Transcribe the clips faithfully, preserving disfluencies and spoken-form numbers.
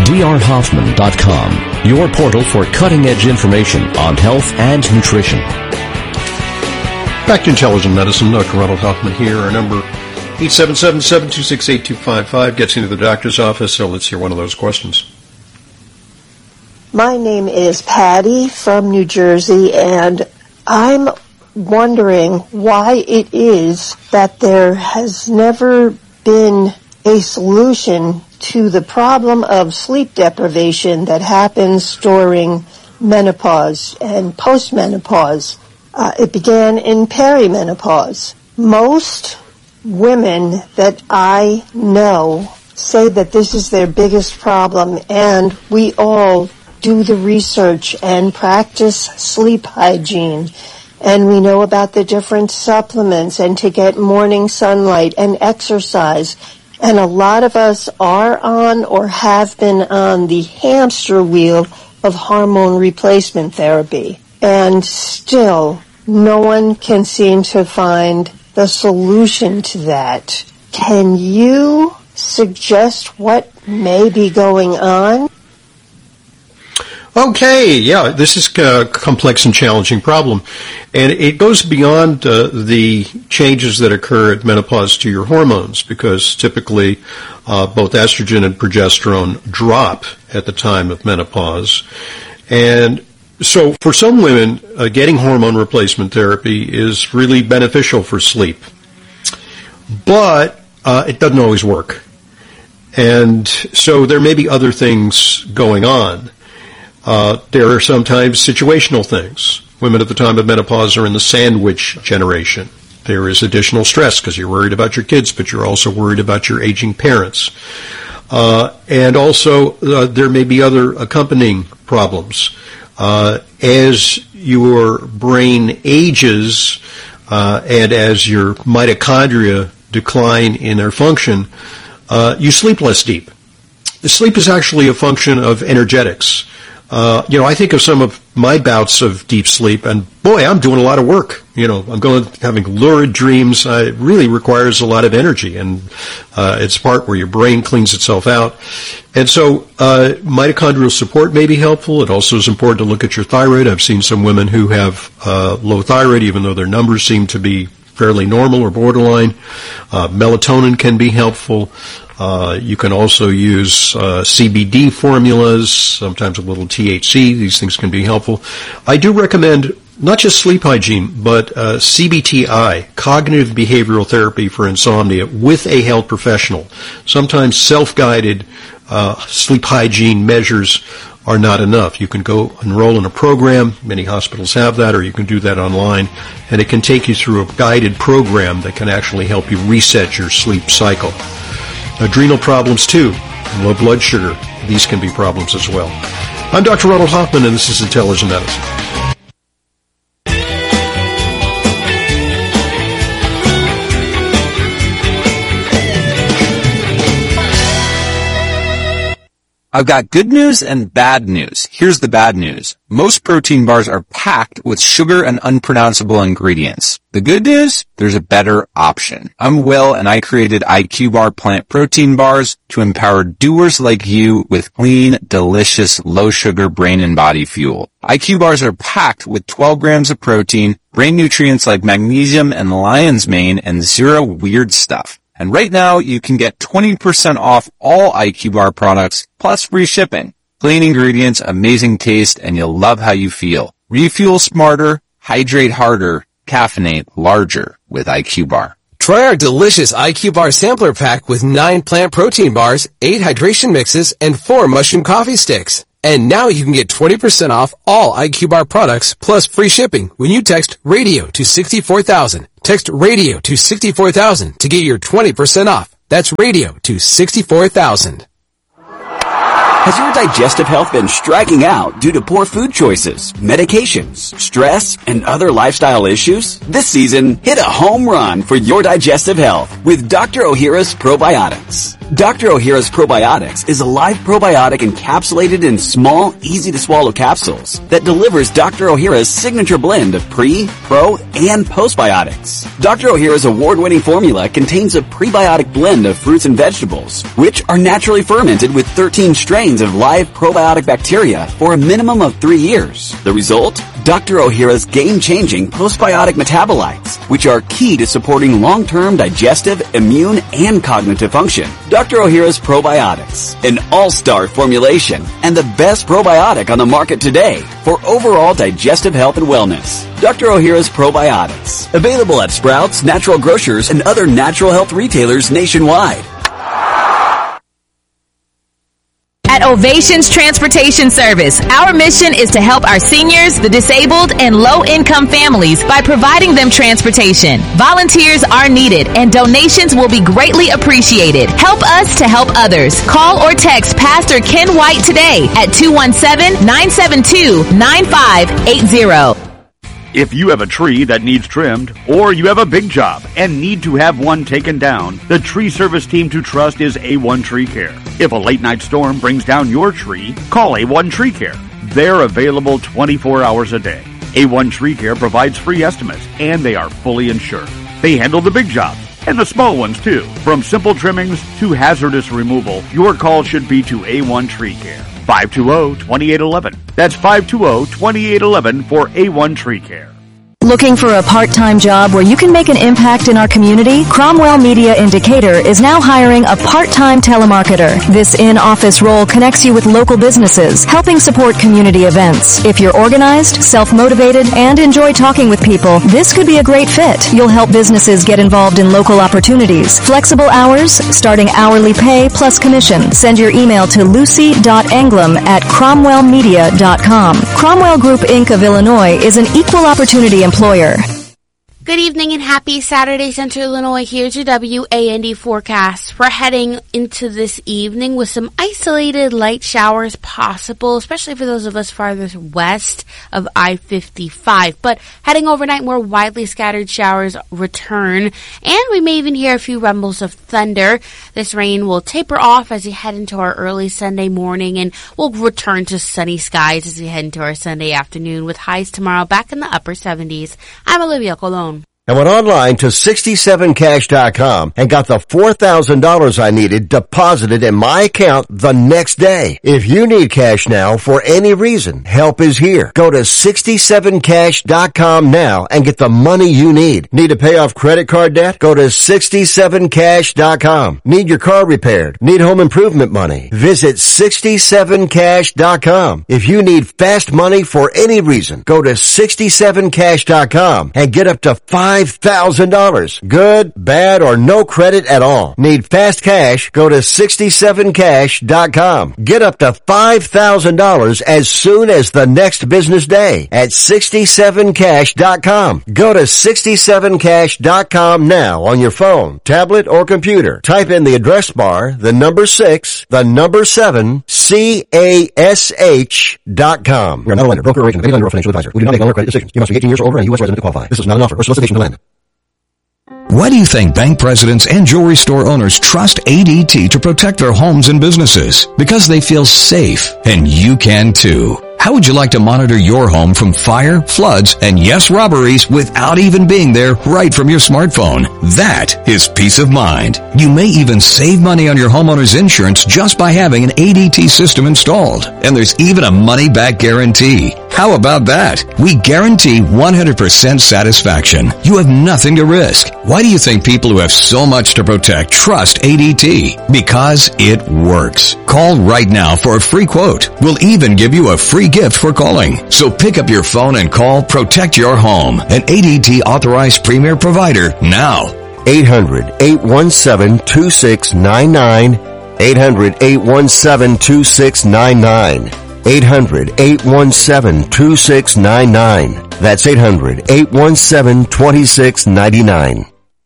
d r hoffman dot com, your portal for cutting-edge information on health and nutrition. Back to Intelligent Medicine. Doctor Ronald Hoffman here. Our number, eight seven seven, seven two six, eight two five five, gets into the doctor's office. So let's hear one of those questions. My name is Patty from New Jersey, and I'm wondering why it is that there has never been a solution to the problem of sleep deprivation that happens during menopause and postmenopause. Uh, it began in perimenopause. Most women that I know say that this is their biggest problem, and we all do the research and practice sleep hygiene. And we know about the different supplements and to get morning sunlight and exercise. And a lot of us are on or have been on the hamster wheel of hormone replacement therapy. And still, no one can seem to find the solution to that. Can you suggest what may be going on? Okay, yeah, this is a complex and challenging problem, and it goes beyond uh, the changes that occur at menopause to your hormones, because typically uh, both estrogen and progesterone drop at the time of menopause. And so for some women, uh, getting hormone replacement therapy is really beneficial for sleep, but uh, it doesn't always work. And so there may be other things going on. Uh, there are sometimes situational things. Women at the time of menopause are in the sandwich generation. There is additional stress because you're worried about your kids, but you're also worried about your aging parents. Uh, and also, uh, there may be other accompanying problems. Uh, as your brain ages, uh, and as your mitochondria decline in their function, uh, you sleep less deep. The sleep is actually a function of energetics. Uh, you know, I think of some of my bouts of deep sleep, and boy, I'm doing a lot of work. You know, I'm going having lurid dreams. Uh, it really requires a lot of energy, and uh, it's part where your brain cleans itself out. And so, uh, mitochondrial support may be helpful. It also is important to look at your thyroid. I've seen some women who have uh, low thyroid, even though their numbers seem to be fairly normal or borderline. Uh, melatonin can be helpful. Uh, you can also use uh, C B D formulas, sometimes a little T H C. These things can be helpful. I do recommend not just sleep hygiene, but uh, C B T I, cognitive behavioral therapy for insomnia, with a health professional. Sometimes self-guided uh, sleep hygiene measures are not enough. You can go enroll in a program. Many hospitals have that, or you can do that online, and it can take you through a guided program that can actually help you reset your sleep cycle. Adrenal problems, too, low blood sugar, these can be problems as well. I'm Doctor Ronald Hoffman, and this is Intelligent Medicine. I've got good news and bad news. Here's the bad news. Most protein bars are packed with sugar and unpronounceable ingredients. The good news? There's a better option. I'm Will, and I created I Q Bar plant protein bars to empower doers like you with clean, delicious, low-sugar brain and body fuel. I Q Bars are packed with twelve grams of protein, brain nutrients like magnesium and lion's mane, and zero weird stuff. And right now, you can get twenty percent off all I Q Bar products, plus free shipping. Clean ingredients, amazing taste, and you'll love how you feel. Refuel smarter, hydrate harder, caffeinate larger with I Q Bar. Try our delicious I Q Bar sampler pack with nine plant protein bars, eight hydration mixes, and four mushroom coffee sticks. And now you can get twenty percent off all I Q Bar products plus free shipping when you text RADIO to sixty-four thousand. Text RADIO to sixty-four thousand to get your twenty percent off. That's RADIO to sixty-four thousand. Has your digestive health been striking out due to poor food choices, medications, stress, and other lifestyle issues? This season, hit a home run for your digestive health with Doctor Ohhira's Probiotics. Doctor Ohhira's Probiotics is a live probiotic encapsulated in small, easy-to-swallow capsules that delivers Doctor Ohhira's signature blend of pre, pro, and postbiotics. Doctor Ohhira's award-winning formula contains a prebiotic blend of fruits and vegetables, which are naturally fermented with thirteen strains of live probiotic bacteria for a minimum of three years. The result? Doctor Ohhira's game-changing postbiotic metabolites, which are key to supporting long-term digestive, immune, and cognitive function. Doctor Ohhira's Probiotics, an all-star formulation and the best probiotic on the market today for overall digestive health and wellness. Doctor Ohhira's Probiotics, available at Sprouts, Natural Grocers, and other natural health retailers nationwide. At Ovations Transportation Service, our mission is to help our seniors, the disabled, and low-income families by providing them transportation. Volunteers are needed, and donations will be greatly appreciated. Help us to help others. Call or text Pastor Ken White today at two one seven, nine seven two, nine five eight zero. If you have a tree that needs trimmed, or you have a big job and need to have one taken down, the tree service team to trust is A one Tree Care. If a late night storm brings down your tree, call A one Tree Care. They're available twenty-four hours a day. A one Tree Care provides free estimates, and they are fully insured. They handle the big jobs, and the small ones too. From simple trimmings to hazardous removal, your call should be to A one Tree Care. five two zero, two eight one one. That's five two zero, two eight one one for A one Tree Care. Looking for a part-time job where you can make an impact in our community? Cromwell Media Indicator is now hiring a part-time telemarketer. This in-office role connects you with local businesses, helping support community events. If you're organized, self-motivated, and enjoy talking with people, this could be a great fit. You'll help businesses get involved in local opportunities. Flexible hours, starting hourly pay plus commission. Send your email to lucy dot englum at cromwell media dot com. Cromwell Group Incorporated of Illinois is an equal opportunity employer. Good evening and happy Saturday, Central Illinois. Here's your W A N D forecast. We're heading into this evening with some isolated light showers possible, especially for those of us farthest west of I fifty-five. But heading overnight, more widely scattered showers return, and we may even hear a few rumbles of thunder. This rain will taper off as we head into our early Sunday morning, and we'll return to sunny skies as we head into our Sunday afternoon, with highs tomorrow back in the upper seventies. I'm Olivia Colon. I went online to sixty-seven cash dot com and got the four thousand dollars I needed deposited in my account the next day. If you need cash now for any reason, help is here. Go to sixty-seven cash dot com now and get the money you need. Need to pay off credit card debt? Go to sixty-seven cash dot com. Need your car repaired? Need home improvement money? Visit sixty-seven cash dot com. If you need fast money for any reason, go to sixty-seven cash dot com and get up to five thousand dollars. Good, bad, or no credit at all. Need fast cash? Go to sixty-seven cash dot com. Get up to five thousand dollars as soon as the next business day at sixty-seven cash dot com. Go to sixty-seven cash dot com now on your phone, tablet, or computer. Type in the address bar, the number six, the number seven, C A S H dot com. We are not a lender, broker, or agent, any lender or financial advisor. We do not make loan or credit decisions. You must be eighteen years or older and a U S resident to qualify. This is not an offer or solicitation to lend. Why do you think bank presidents and jewelry store owners trust A D T to protect their homes and businesses? Because they feel safe, and you can too. How would you like to monitor your home from fire, floods, and yes, robberies without even being there right from your smartphone? That is peace of mind. You may even save money on your homeowner's insurance just by having an A D T system installed. And there's even a money-back guarantee. How about that? We guarantee one hundred percent satisfaction. You have nothing to risk. Why do you think people who have so much to protect trust A D T? Because it works. Call right now for a free quote. We'll even give you a free gift for calling. So pick up your phone and call Protect Your Home, an A D T authorized premier provider now. eight hundred, eight one seven, two six nine nine. eight hundred, eight one seven, two six nine nine. eight hundred, eight one seven, two six nine nine. That's eight hundred, eight one seven, two six nine nine.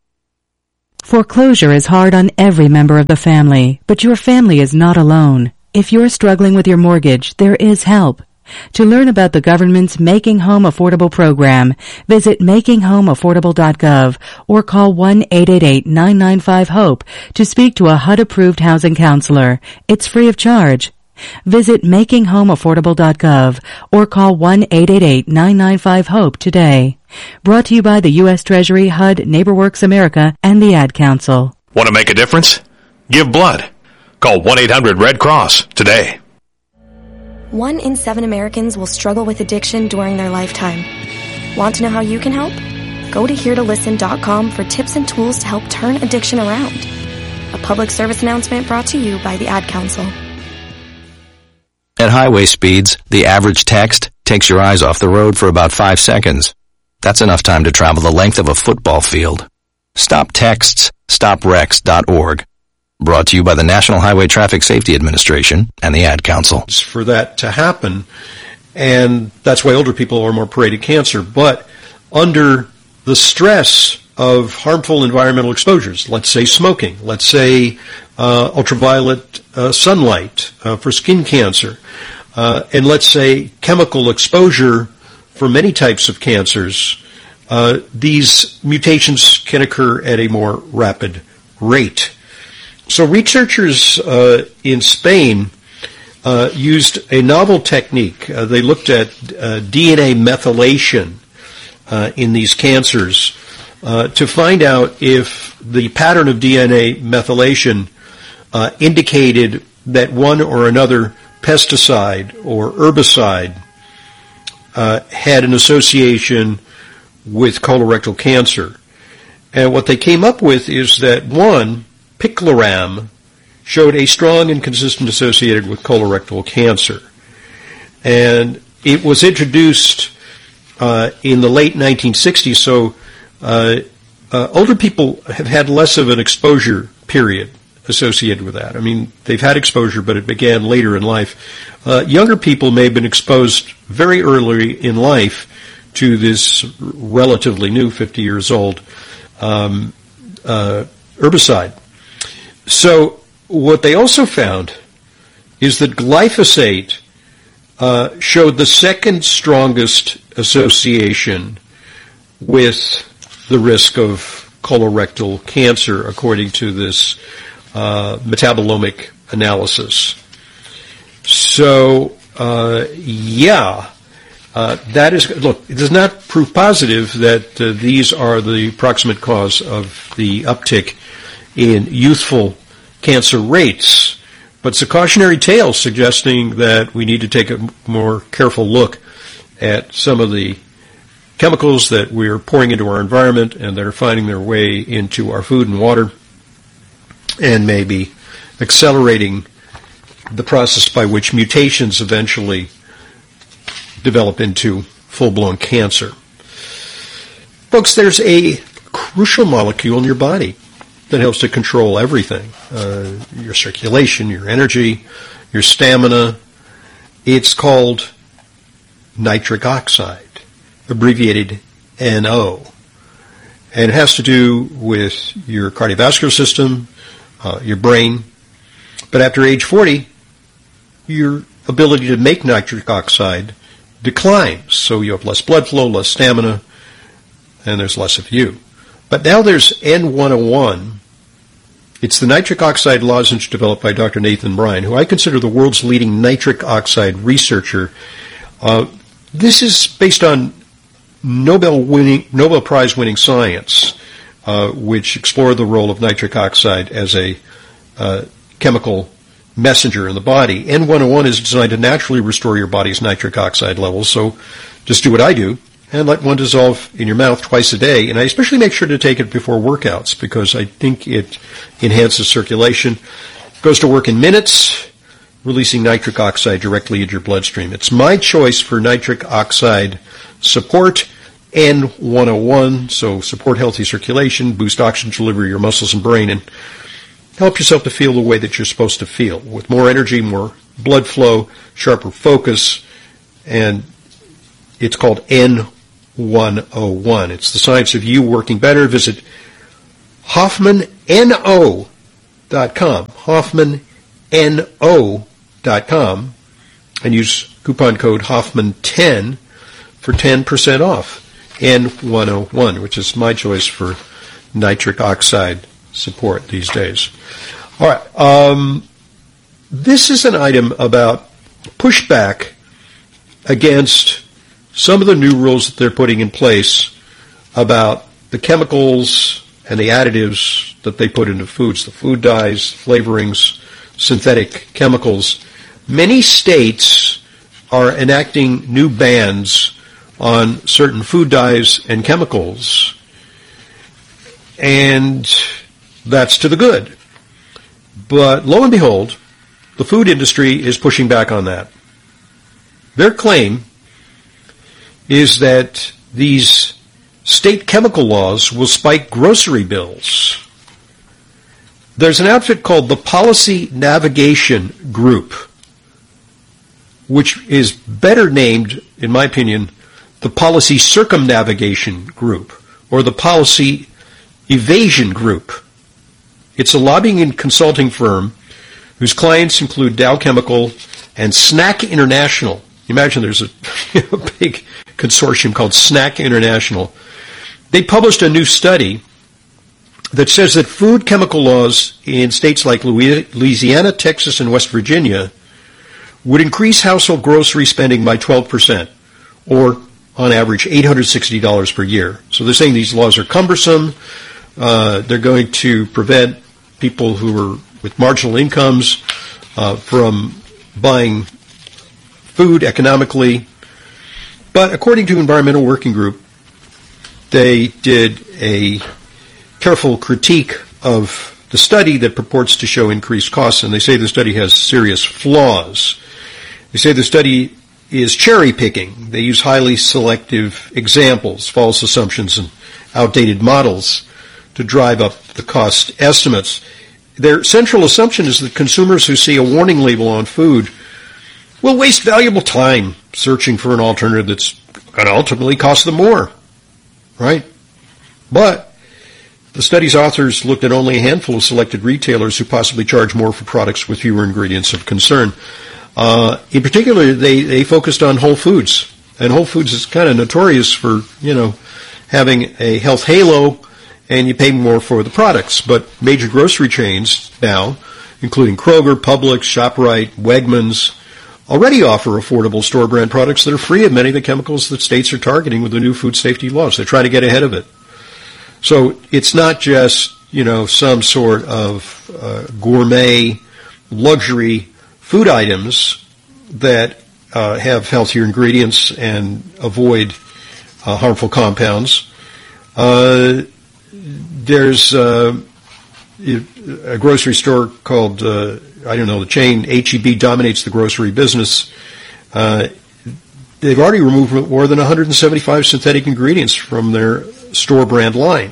Foreclosure is hard on every member of the family, but your family is not alone. If you're struggling with your mortgage, there is help. To learn about the government's Making Home Affordable program, visit making home affordable dot gov or call one eight eight eight nine nine five HOPE to speak to a H U D-approved housing counselor. It's free of charge. Visit making home affordable dot gov or call one eight eight eight nine nine five HOPE today. Brought to you by the U S Treasury, H U D, NeighborWorks America, and the Ad Council. Want to make a difference? Give blood. Call one eight hundred red cross today. One in seven Americans will struggle with addiction during their lifetime. Want to know how you can help? Go to here to listen dot com for tips and tools to help turn addiction around. A public service announcement brought to you by the Ad Council. At highway speeds, the average text takes your eyes off the road for about five seconds. That's enough time to travel the length of a football field. Stop texts, stop wrecks dot org. Brought to you by the National Highway Traffic Safety Administration and the Ad Council. For that to happen, and that's why older people are more prey to cancer. But under the stress of harmful environmental exposures, let's say smoking, let's say uh, ultraviolet uh, sunlight uh, for skin cancer, uh, and let's say chemical exposure for many types of cancers, uh, these mutations can occur at a more rapid rate. So researchers uh, in Spain uh, used a novel technique. Uh, they looked at uh, D N A methylation uh, in these cancers uh, to find out if the pattern of D N A methylation uh, indicated that one or another pesticide or herbicide uh, had an association with colorectal cancer. And what they came up with is that one, picloram, showed a strong and consistent associated with colorectal cancer. And it was introduced uh, in the late nineteen sixties, so uh, uh, older people have had less of an exposure period associated with that. I mean, they've had exposure, but it began later in life. Uh, younger people may have been exposed very early in life to this relatively new, fifty years old, um, uh, herbicide. So what they also found is that glyphosate uh, showed the second strongest association with the risk of colorectal cancer, according to this uh, metabolomic analysis. So, uh, yeah, uh, that is, look, it does not prove positive that uh, these are the proximate cause of the uptick in youthful cancer rates, but it's a cautionary tale suggesting that we need to take a more careful look at some of the chemicals that we're pouring into our environment and that are finding their way into our food and water, and maybe accelerating the process by which mutations eventually develop into full-blown cancer. Folks, there's a crucial molecule in your body that helps to control everything, uh, your circulation, your energy, your stamina. It's called nitric oxide, abbreviated N O. And it has to do with your cardiovascular system, uh, your brain. But after age forty, your ability to make nitric oxide declines. So you have less blood flow, less stamina, and there's less of you. But now there's N one oh one. It's the nitric oxide lozenge developed by Doctor Nathan Bryan, who I consider the world's leading nitric oxide researcher. Uh, this is based on Nobel winning, Nobel Prize winning science, uh, which explored the role of nitric oxide as a uh, chemical messenger in the body. N one oh one is designed to naturally restore your body's nitric oxide levels, so just do what I do and let one dissolve in your mouth twice a day. And I especially make sure to take it before workouts because I think it enhances circulation. It goes to work in minutes, releasing nitric oxide directly into your bloodstream. It's my choice for nitric oxide support, N one oh one, so support healthy circulation, boost oxygen delivery to your muscles and brain, and help yourself to feel the way that you're supposed to feel, with more energy, more blood flow, sharper focus, and it's called N one oh one. It's the science of you working better. Visit Hoffman N O dot com, Hoffman N O dot com, and use coupon code Hoffman ten for ten percent off. N one oh one, which is my choice for nitric oxide support these days. All right. Um, this is an item about pushback against some of the new rules that they're putting in place about the chemicals and the additives that they put into foods, the food dyes, flavorings, synthetic chemicals. Many states are enacting new bans on certain food dyes and chemicals, and that's to the good. But lo and behold, the food industry is pushing back on that. Their claim is that these state chemical laws will spike grocery bills. There's an outfit called the Policy Navigation Group, which is better named, in my opinion, the Policy Circumnavigation Group, or the Policy Evasion Group. It's a lobbying and consulting firm whose clients include Dow Chemical and Snack International. Imagine there's a, a big consortium called Snack International. They published a new study that says that food chemical laws in states like Louisiana, Texas, and West Virginia would increase household grocery spending by twelve percent, or on average eight hundred sixty dollars per year. So they're saying these laws are cumbersome. Uh, they're going to prevent people who are with marginal incomes uh, from buying food economically. But according to Environmental Working Group, they did a careful critique of the study that purports to show increased costs, and they say the study has serious flaws. They say the study is cherry-picking. They use highly selective examples, false assumptions, and outdated models to drive up the cost estimates. Their central assumption is that consumers who see a warning label on food will waste valuable time searching for an alternative that's going to ultimately cost them more, right? But the study's authors looked at only a handful of selected retailers who possibly charge more for products with fewer ingredients of concern. Uh, in particular, they, they focused on Whole Foods. And Whole Foods is kind of notorious for, you know, having a health halo, and you pay more for the products. But major grocery chains now, including Kroger, Publix, ShopRite, Wegmans, already offer affordable store brand products that are free of many of the chemicals that states are targeting with the new food safety laws. They're trying to get ahead of it. So it's not just, you know, some sort of uh, gourmet luxury food items that uh, have healthier ingredients and avoid uh, harmful compounds. Uh, there's uh, a grocery store called, uh, I don't know, the chain H E B dominates the grocery business. Uh, they've already removed more than one hundred seventy-five synthetic ingredients from their store brand line.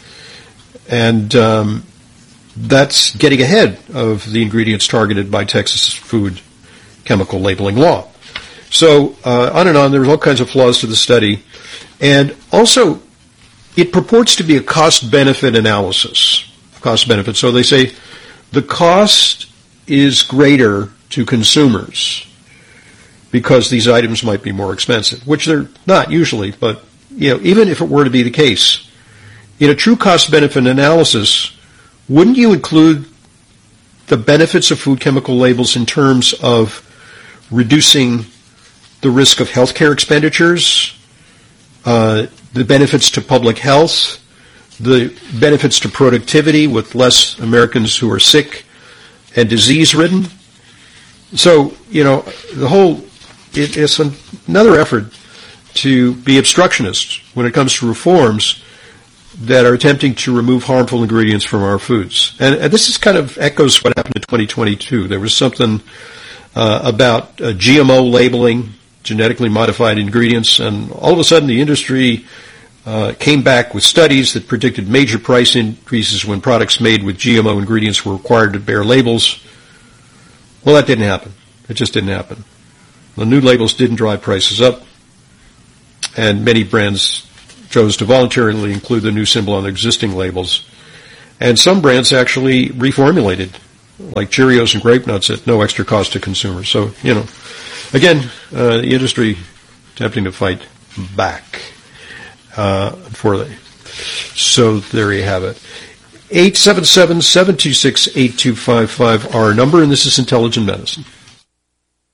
And um, that's getting ahead of the ingredients targeted by Texas food chemical labeling law. So uh, on and on, there's all kinds of flaws to the study. And also, it purports to be a cost-benefit analysis. Cost-benefit. So they say the cost is greater to consumers because these items might be more expensive, which they're not usually. But you know, even if it were to be the case, in a true cost-benefit analysis, wouldn't you include the benefits of food chemical labels in terms of reducing the risk of healthcare expenditures, uh, the benefits to public health, the benefits to productivity with less Americans who are sick and disease-ridden? So, you know, the whole, it, it's another effort to be obstructionist when it comes to reforms that are attempting to remove harmful ingredients from our foods. And, and this is kind of echoes what happened in twenty twenty-two. There was something uh, about uh, G M O labeling, genetically modified ingredients, and all of a sudden the industry uh, came back with studies that predicted major price increases when products made with G M O ingredients were required to bear labels. Well, that didn't happen. It just didn't happen. The new labels didn't drive prices up, and many brands chose to voluntarily include the new symbol on existing labels. And some brands actually reformulated, like Cheerios and Grape Nuts, at no extra cost to consumers. So, you know, Again, uh, the industry attempting to fight back uh, for they. So there you have it. eight seven seven, seven two six, eight two five five, our number, and this is Intelligent Medicine.